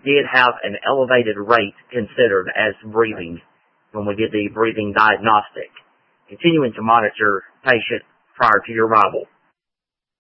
did have an elevated rate considered as breathing when we did the breathing diagnostic. Continuing to monitor patient prior to your arrival.